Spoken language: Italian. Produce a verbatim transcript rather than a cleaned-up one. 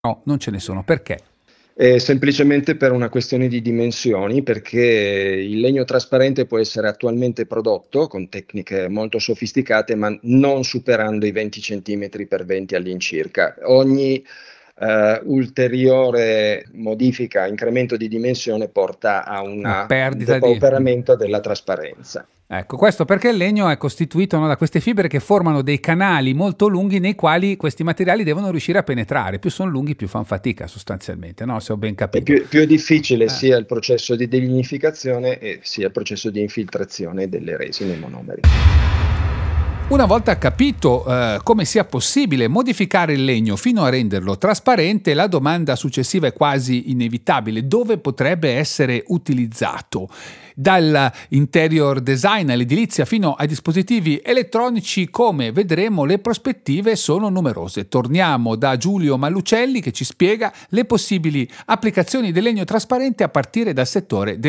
No, non ce ne sono. Perché? Eh, semplicemente per una questione di dimensioni, perché il legno trasparente può essere attualmente prodotto con tecniche molto sofisticate, ma non superando i venti centimetri per venti all'incirca. Ogni eh, ulteriore modifica, incremento di dimensione porta a Una una- un perdita di... depauperamento della trasparenza. Ecco, questo perché il legno è costituito, no, da queste fibre che formano dei canali molto lunghi nei quali questi materiali devono riuscire a penetrare. Più sono lunghi, più fanno fatica sostanzialmente, no? Se ho ben E capito. più, più è difficile Eh. sia il processo di delignificazione e sia il processo di infiltrazione delle resine monomeri. Una volta capito eh, come sia possibile modificare il legno fino a renderlo trasparente, la domanda successiva è quasi inevitabile: dove potrebbe essere utilizzato? Dal interior design all'edilizia fino ai dispositivi elettronici, come vedremo, le prospettive sono numerose. Torniamo da Giulio Mallucelli che ci spiega le possibili applicazioni del legno trasparente a partire dal settore